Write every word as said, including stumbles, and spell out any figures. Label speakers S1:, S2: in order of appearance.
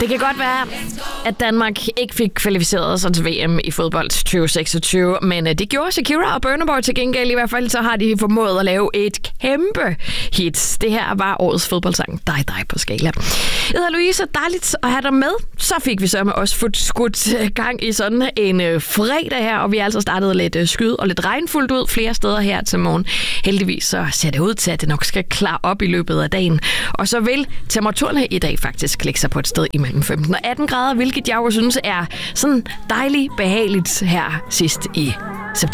S1: Det kan godt være, at Danmark ikke fik kvalificeret sig til V M i fodbold tyve seksogtyve, men det gjorde Shakira og Burna Boy til gengæld. I hvert fald så har de formået at lave et kæmpe hit. Det her var årets fodboldsang, Dig Dig på skala. Jeg hedder Louise, dejligt at have dig med. Så fik vi så med os fået skudt gang i sådan en fredag her, og vi er altså startet lidt skyd og lidt regnfuldt ud flere steder her til morgen. Heldigvis så ser det ud til, at det nok skal klare op i løbet af dagen. Og så vil temperaturerne i dag faktisk lægge sig på et sted imellem femten og atten grader, hvilket jeg jo synes er sådan dejligt behageligt her sidst i